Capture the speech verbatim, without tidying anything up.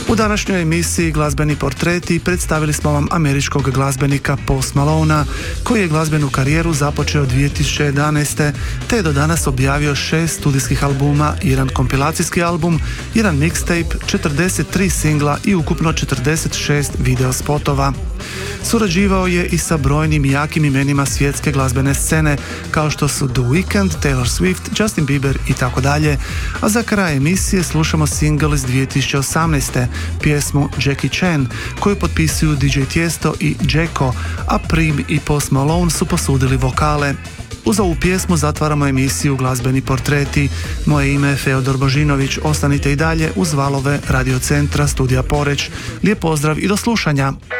U današnjoj emisiji Glazbeni portreti predstavili smo vam američkog glazbenika Post Malonea, koji je glazbenu karijeru započeo dvije tisuće jedanaeste. te je do danas objavio šest studijskih albuma, jedan kompilacijski album, jedan mixtape, četrdeset tri singla i ukupno četrdeset šest video spotova. Surađivao je i sa brojnim jakim imenima svjetske glazbene scene, kao što su The Weeknd, Taylor Swift, Justin Bieber i tako dalje. A za kraj emisije slušamo single iz dvije tisuće osamnaeste. pjesmu Jackie Chan, koju potpisuju D J Tiesto i Džeko, a Prim i Post Malone su posudili vokale. Uz ovu pjesmu zatvaramo emisiju Glazbeni portreti. Moje ime je Feodor Božinović. Ostanite i dalje uz valove Radio Centra Studija Poreć. Lijep pozdrav i do slušanja.